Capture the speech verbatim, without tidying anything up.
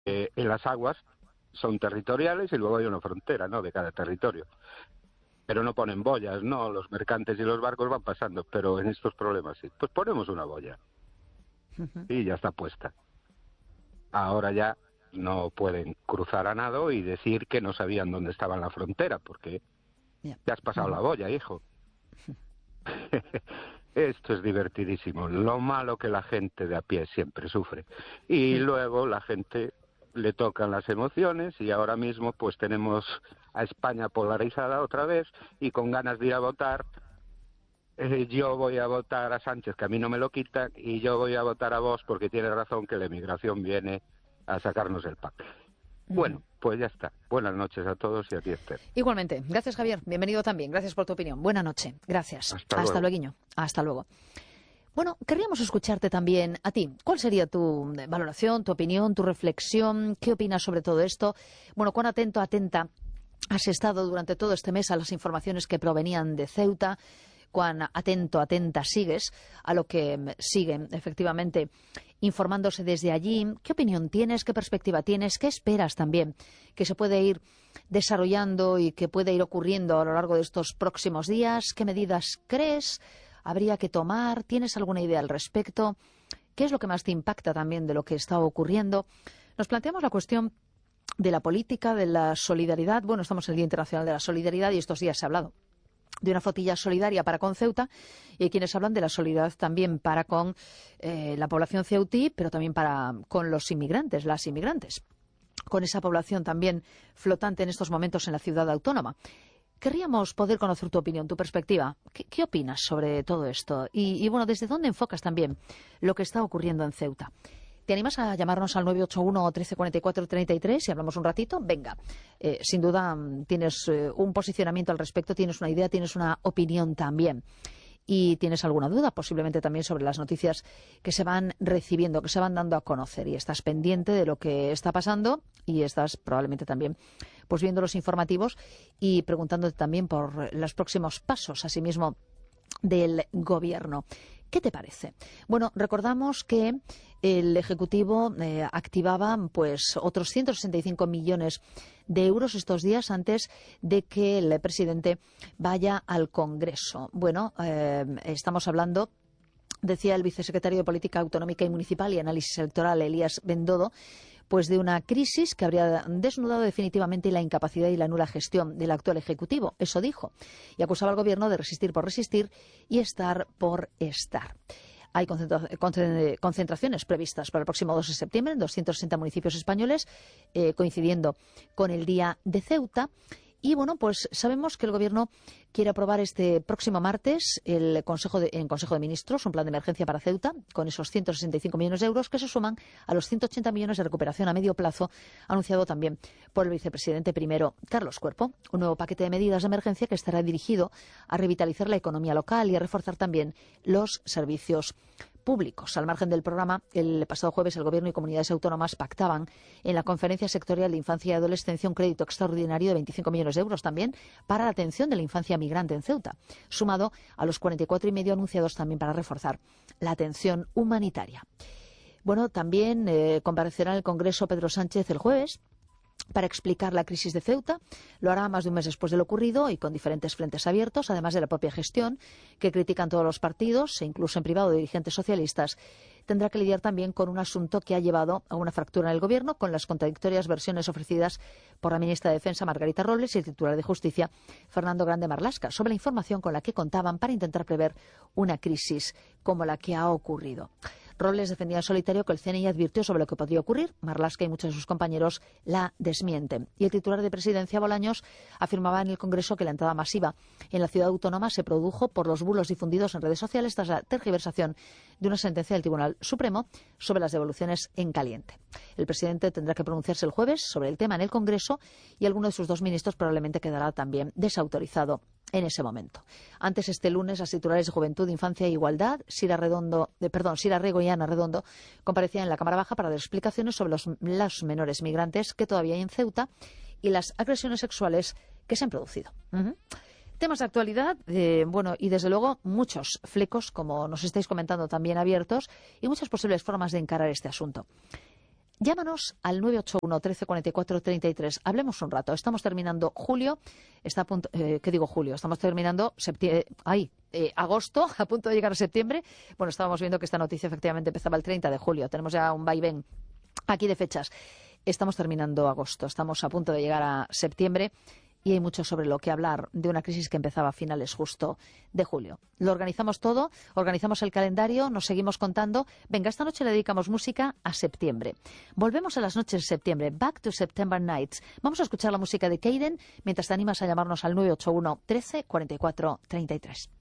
eh, en las aguas son territoriales y luego hay una frontera, ¿no?, de cada territorio. Pero no ponen boyas, no, los mercantes y los barcos van pasando, pero en estos problemas sí. Pues ponemos una boya Ujú. y ya está puesta. Ahora ya no pueden cruzar a nado y decir que no sabían dónde estaba la frontera, porque Ya. ya has pasado Ujú. la boya, hijo. Esto es divertidísimo. Lo malo que la gente de a pie siempre sufre. Y Mm. luego la gente le tocan las emociones y ahora mismo pues tenemos a España polarizada otra vez y con ganas de ir a votar. Eh, yo voy a votar a Sánchez, que a mí no me lo quitan, y yo voy a votar a Vox porque tiene razón que la emigración viene a sacarnos el pack. Ujú. Bueno, pues ya está. Buenas noches a todos y a ti, Esther. Igualmente. Gracias, Javier. Bienvenido también. Gracias por tu opinión. Buena noche. Gracias. Hasta Hasta luego. luego. Hasta luego. Bueno, querríamos escucharte también a ti. ¿Cuál sería tu eh, valoración, tu opinión, tu reflexión? ¿Qué opinas sobre todo esto? Bueno, cuán atento, atenta has estado durante todo este mes a las informaciones que provenían de Ceuta, cuán atento, atenta sigues a lo que mm, siguen efectivamente informándose desde allí. ¿Qué opinión tienes? ¿Qué perspectiva tienes? ¿Qué esperas también que se puede ir desarrollando y que puede ir ocurriendo a lo largo de estos próximos días? ¿Qué medidas crees habría que tomar? ¿Tienes alguna idea al respecto? ¿Qué es lo que más te impacta también de lo que está ocurriendo? Nos planteamos la cuestión de la política, de la solidaridad. Bueno, estamos en el Día Internacional de la Solidaridad y estos días se ha hablado de una flotilla solidaria para con Ceuta, y hay quienes hablan de la solidaridad también para con eh, la población ceutí, pero también para con los inmigrantes, las inmigrantes, con esa población también flotante en estos momentos en la ciudad autónoma. Querríamos poder conocer tu opinión, tu perspectiva. ¿Qué, qué opinas sobre todo esto? Y, y bueno, ¿desde dónde enfocas también lo que está ocurriendo en Ceuta? ¿Te animas a llamarnos al nueve ocho uno, trece cuarenta y cuatro, treinta y tres y hablamos un ratito? Venga, eh, sin duda mm, tienes eh, un posicionamiento al respecto, tienes una idea, tienes una opinión también. Y tienes alguna duda, posiblemente también sobre las noticias que se van recibiendo, que se van dando a conocer, y estás pendiente de lo que está pasando y estás probablemente también pues viendo los informativos y preguntándote también por los próximos pasos, asimismo, del Gobierno. ¿Qué te parece? Bueno, recordamos que el Ejecutivo eh, activaba pues otros ciento sesenta y cinco millones de euros estos días antes de que el presidente vaya al Congreso. Bueno, eh, estamos hablando, decía el vicesecretario de Política Autonómica y Municipal y Análisis Electoral, Elías Bendodo, pues de una crisis que habría desnudado definitivamente la incapacidad y la nula gestión del actual Ejecutivo. Eso dijo. Y acusaba al Gobierno de resistir por resistir y estar por estar. Hay concentraciones previstas para el próximo dos de septiembre en doscientos sesenta municipios españoles, eh, coincidiendo con el Día de Ceuta. Y bueno, pues sabemos que el Gobierno quiere aprobar este próximo martes el Consejo de, en Consejo de Ministros un plan de emergencia para Ceuta con esos ciento sesenta y cinco millones de euros que se suman a los ciento ochenta millones de recuperación a medio plazo anunciado también por el vicepresidente primero, Carlos Cuerpo. Un nuevo paquete de medidas de emergencia que estará dirigido a revitalizar la economía local y a reforzar también los servicios públicos. Al margen del programa, el pasado jueves el Gobierno y comunidades autónomas pactaban en la Conferencia Sectorial de Infancia y Adolescencia un crédito extraordinario de veinticinco millones de euros también para la atención de la infancia migrante en Ceuta, sumado a los cuarenta y cuatro y medio anunciados también para reforzar la atención humanitaria. Bueno, también eh, comparecerá en el Congreso Pedro Sánchez el jueves para explicar la crisis de Ceuta. Lo hará más de un mes después de lo ocurrido y con diferentes frentes abiertos, además de la propia gestión, que critican todos los partidos e incluso en privado dirigentes socialistas. Tendrá que lidiar también con un asunto que ha llevado a una fractura en el Gobierno, con las contradictorias versiones ofrecidas por la ministra de Defensa, Margarita Robles, y el titular de Justicia, Fernando Grande Marlaska, sobre la información con la que contaban para intentar prever una crisis como la que ha ocurrido. Robles defendía en solitario que el C N I advirtió sobre lo que podría ocurrir. Marlaska y muchos de sus compañeros la desmienten. Y el titular de Presidencia, Bolaños, afirmaba en el Congreso que la entrada masiva en la ciudad autónoma se produjo por los bulos difundidos en redes sociales tras la tergiversación de una sentencia del Tribunal Supremo sobre las devoluciones en caliente. El presidente tendrá que pronunciarse el jueves sobre el tema en el Congreso y alguno de sus dos ministros probablemente quedará también desautorizado en ese momento. Antes, este lunes, las titulares de Juventud, Infancia e Igualdad, Sira Redondo, de, perdón, Sira Rego y Ana Redondo, comparecían en la Cámara Baja para dar explicaciones sobre los, los menores migrantes que todavía hay en Ceuta y las agresiones sexuales que se han producido. Uh-huh. Temas de actualidad, eh, bueno, y desde luego muchos flecos, como nos estáis comentando, también abiertos, y muchas posibles formas de encarar este asunto. Llámanos al nueve ocho uno, trece cuarenta y cuatro, treinta y tres. Hablemos un rato. Estamos terminando julio. Está a punto, eh, ¿qué digo julio? Estamos terminando septiembre. Ay, eh, agosto, a punto de llegar a septiembre. Bueno, estábamos viendo que esta noticia efectivamente empezaba el treinta de julio. Tenemos ya un vaivén aquí de fechas. Estamos terminando agosto. Estamos a punto de llegar a septiembre. Y hay mucho sobre lo que hablar de una crisis que empezaba a finales justo de julio. Lo organizamos todo, organizamos el calendario, nos seguimos contando. Venga, esta noche le dedicamos música a septiembre. Volvemos a las noches de septiembre, Back to September Nights. Vamos a escuchar la música de Kaden mientras te animas a llamarnos al nueve ocho uno, trece, cuarenta y cuatro, treinta y tres.